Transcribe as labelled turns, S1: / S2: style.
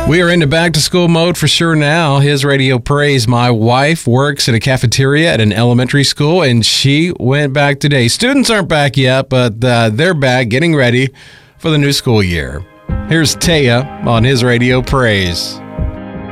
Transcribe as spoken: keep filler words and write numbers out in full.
S1: We are into back to school mode for sure now. His Radio Praise. My wife works at a cafeteria at an elementary school, and she went back today. Students aren't back yet, but uh, they're back getting ready for the new school year. Here's Taya on His Radio Praise.